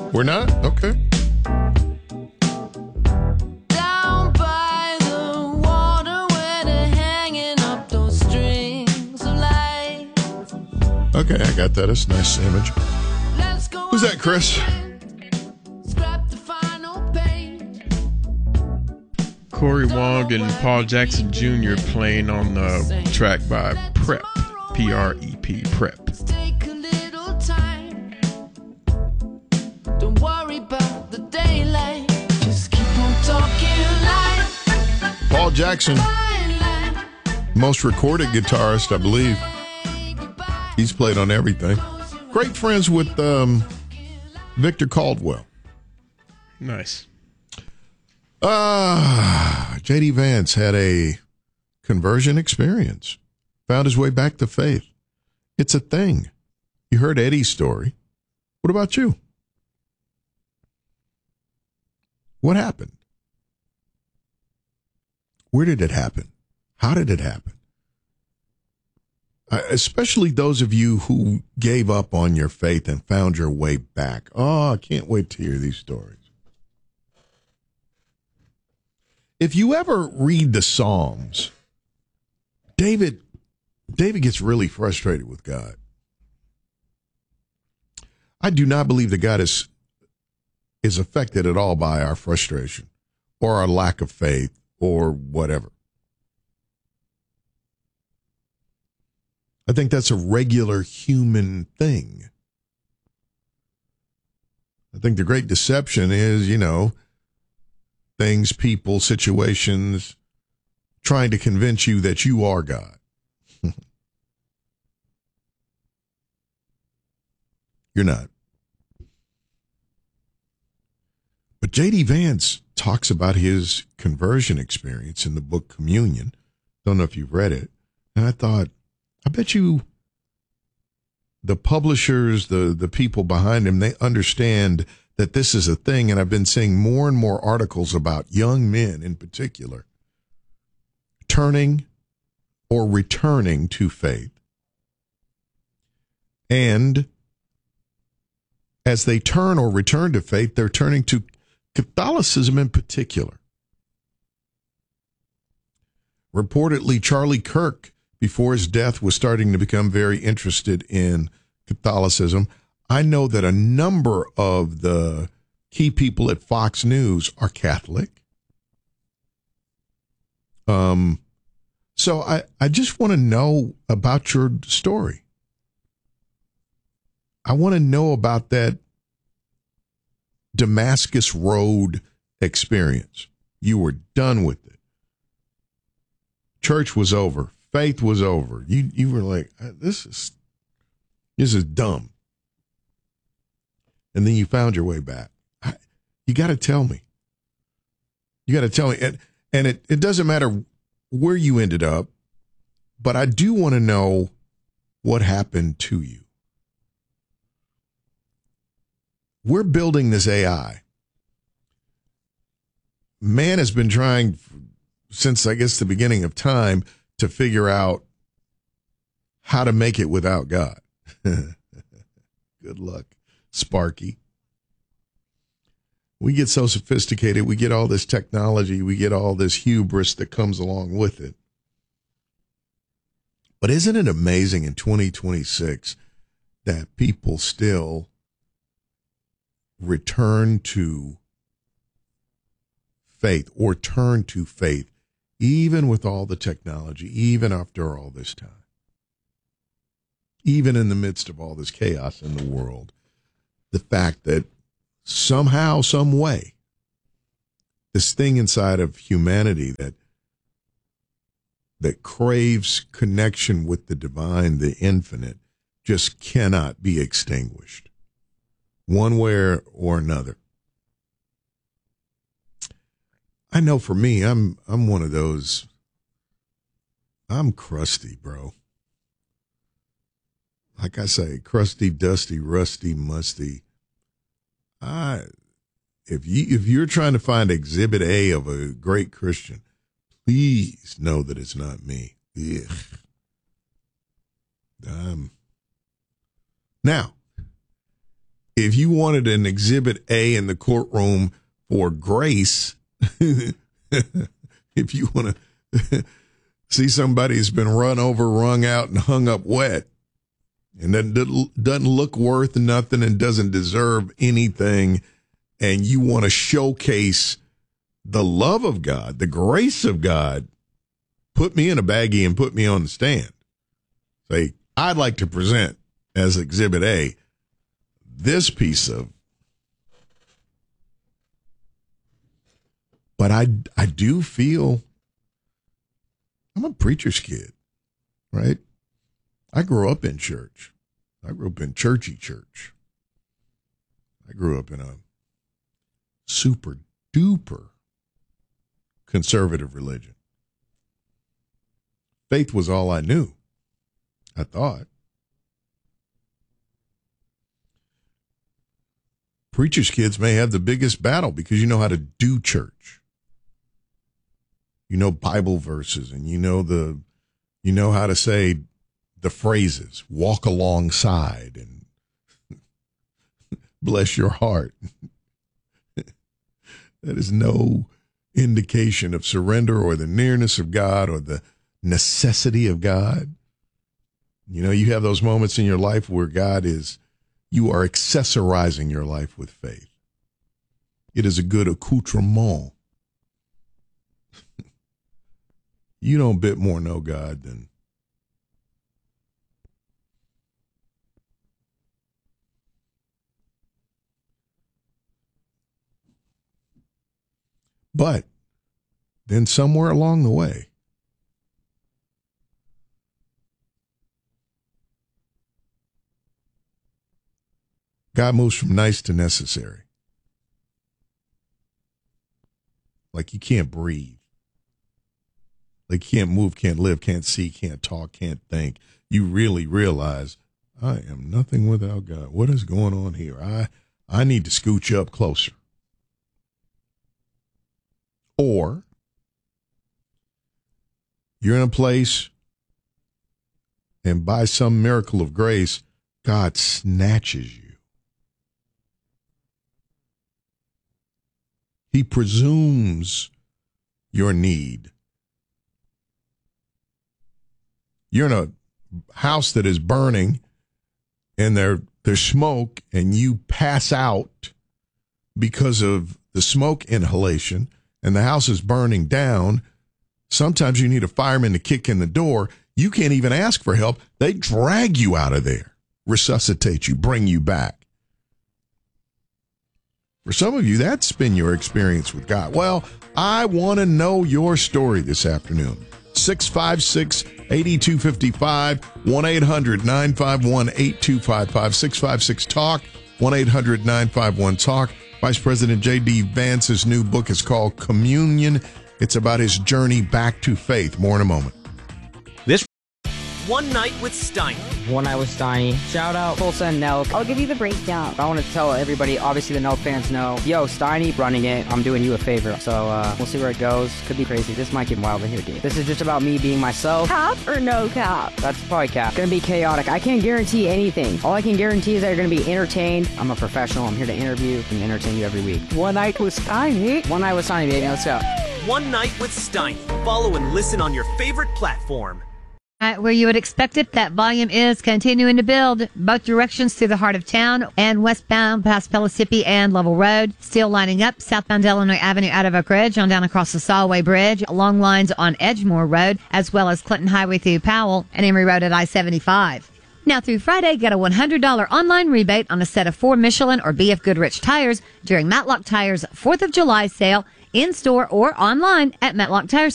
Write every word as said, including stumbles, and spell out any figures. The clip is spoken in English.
We're not? Okay. Down by the water where they're hanging up those strings of light. Okay, I got that. It's a nice image. Let's go. Who's that, Chris? Scrap the final page. Corey Wong and Paul Jackson Junior playing on the track by Prep, P R E P, Prep. Take a little time. Don't worry about the daylight. Just keep on talking like Paul Jackson, most recorded guitarist, I believe. He's played on everything. Great friends with um, Victor Caldwell. Nice. Ah, J D Vance had a conversion experience. Found his way back to faith. It's a thing. You heard Eddie's story. What about you? What happened? Where did it happen? How did it happen? Uh, especially those of you who gave up on your faith and found your way back. Oh, I can't wait to hear these stories. If you ever read the Psalms, David, David gets really frustrated with God. I do not believe that God is, is affected at all by our frustration or our lack of faith or whatever. I think that's a regular human thing. I think the great deception is, you know, things, people, situations trying to convince you that you are God. You're not. But J D Vance talks about his conversion experience in the book Communion. Don't know if you've read it. And I thought, I bet you the publishers, the, the people behind him, they understand that this is a thing. And I've been seeing more and more articles about young men in particular turning or returning to faith. And as they turn or return to faith, they're turning to Catholicism in particular. Reportedly, Charlie Kirk, before his death, was starting to become very interested in Catholicism. I know that a number of the key people at Fox News are Catholic. Um, so I, I just want to know about your story. I want to know about that Damascus Road experience. You were done with it. Church was over. Faith was over. You you were like, this is this is dumb. And then you found your way back. I, you got to tell me. You got to tell me. And, and it, it doesn't matter where you ended up, but I do want to know what happened to you. We're building this A I. Man has been trying since, I guess, the beginning of time to figure out how to make it without God. Good luck, Sparky. We get so sophisticated. We get all this technology. We get all this hubris that comes along with it. But isn't it amazing in twenty twenty-six that people still return to faith or turn to faith, even with all the technology, even after all this time, even in the midst of all this chaos in the world? The fact that somehow, some way, this thing inside of humanity that that craves connection with the divine, the infinite, just cannot be extinguished one way or another. I know for me, I'm I'm one of those. I'm crusty, bro. Like I say, crusty, dusty, rusty, musty. I if you if you're trying to find exhibit A of a great Christian, please know that it's not me. Ugh. Um, now, if you wanted an Exhibit A in the courtroom for grace, if you want to see somebody who's been run over, wrung out, and hung up wet, and that doesn't look worth nothing and doesn't deserve anything, and you want to showcase the love of God, the grace of God, put me in a baggie and put me on the stand. Say, I'd like to present as Exhibit A this piece of, but I, I do feel, I'm a preacher's kid, right? I grew up in church. I grew up in churchy church. I grew up in a super duper conservative religion. Faith was all I knew, I thought. Preacher's kids may have the biggest battle because you know how to do church. You know Bible verses, and you know the, you know how to say the phrases, walk alongside and bless your heart. That is no indication of surrender or the nearness of God or the necessity of God. You know, you have those moments in your life where God is, you are accessorizing your life with faith. It is a good accoutrement. You don't bit more know God than But then somewhere along the way, God moves from nice to necessary. Like you can't breathe. Like you can't move, can't live, can't see, can't talk, can't think. You really realize, I am nothing without God. What is going on here? I, I need to scooch up closer. Or you're in a place and by some miracle of grace, God snatches you. He presumes your need. You're in a house that is burning and there, there's smoke and you pass out because of the smoke inhalation and the house is burning down. Sometimes you need a fireman to kick in the door. You can't even ask for help. They drag you out of there, resuscitate you, bring you back. For some of you, that's been your experience with God. Well, I want to know your story this afternoon. six five six, eight two five five, one eight hundred, nine five one, eight two five five, six five six, talk, one eight hundred, nine five one, talk. Vice President J D. Vance's new book is called Communion. It's about his journey back to faith. More in a moment. This One Night with Steiny. One Night with Steiny. Shout out Tulsa and Nelk. I'll give you the breakdown. I want to tell everybody, obviously the Nelk fans know, yo, Steiny running it. I'm doing you a favor. So uh, we'll see where it goes. Could be crazy. This might get wild in here, dude. This is just about me being myself. Cap or no cap? That's probably cap. Gonna be chaotic. I can't guarantee anything. All I can guarantee is that you're gonna be entertained. I'm a professional. I'm here to interview and entertain you every week. One Night with Steiny. One Night with Steiny, baby. Let's go. One Night with Steiny. Follow and listen on your favorite platform. Right where you would expect it, that volume is continuing to build. Both directions through the heart of town and westbound past Pellissippi and Level Road. Still lining up southbound Illinois Avenue out of Oak Ridge on down across the Solway Bridge. Along lines on Edgemore Road, as well as Clinton Highway through Powell and Emory Road at I seventy-five. Now through Friday, get a one hundred dollars online rebate on a set of four Michelin or B F Goodrich tires during Matlock Tires' fourth of July sale in store or online at Matlock Tires.